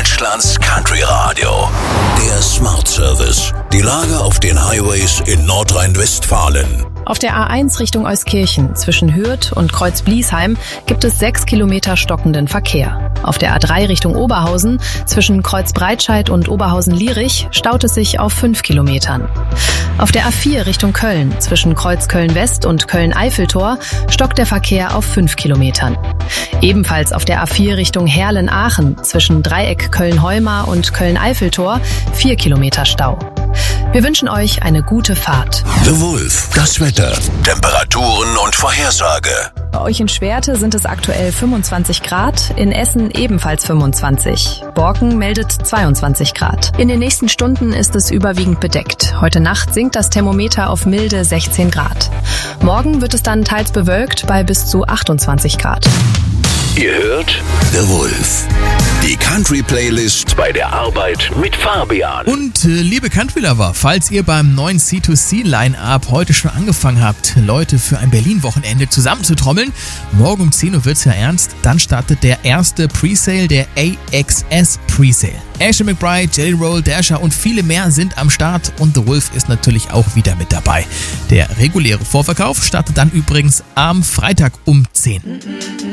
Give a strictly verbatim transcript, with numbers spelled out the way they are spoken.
Deutschlands Country Radio. Der Smart Service. Die Lage auf den Highways in Nordrhein-Westfalen. Auf der A eins Richtung Euskirchen zwischen Hürth und Kreuz-Bliesheim gibt es sechs Kilometer stockenden Verkehr. Auf der A drei Richtung Oberhausen zwischen Kreuz-Breitscheid und Oberhausen-Lierich staut es sich auf fünf Kilometern. Auf der A vier Richtung Köln zwischen Kreuz Köln-West und Köln-Eiffeltor stockt der Verkehr auf fünf Kilometern. Ebenfalls auf der A vier Richtung Herlen-Aachen zwischen Dreieck Köln-Heumar und Köln-Eiffeltor vier Kilometer Stau. Wir wünschen euch eine gute Fahrt. The Wolf, das Wetter, Temperaturen und Vorhersage. Bei euch in Schwerte sind es aktuell fünfundzwanzig Grad, in Essen ebenfalls fünfundzwanzig. Borken meldet zweiundzwanzig Grad. In den nächsten Stunden ist es überwiegend bedeckt. Heute Nacht sinkt das Thermometer auf milde sechzehn Grad. Morgen wird es dann teils bewölkt bei bis zu achtundzwanzig Grad. Ihr hört The Wolf, die Country-Playlist bei der Arbeit mit Fabian. Und äh, liebe Country-Lover, falls ihr beim neuen C zwei C-Line-Up heute schon angefangen habt, Leute für ein Berlin-Wochenende zusammenzutrommeln, morgen um zehn Uhr wird's ja ernst, dann startet der erste Presale, der A X S Presale. Ashley McBride, Jelly Roll, Dasher und viele mehr sind am Start und The Wolf ist natürlich auch wieder mit dabei. Der reguläre Vorverkauf startet dann übrigens am Freitag um zehn.